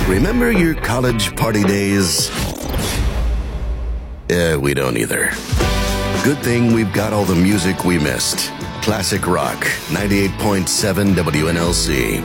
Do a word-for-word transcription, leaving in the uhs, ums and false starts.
Remember your college party days? Yeah, we don't either. Good thing we've got all the music we missed. Classic Rock, ninety-eight point seven W N L C.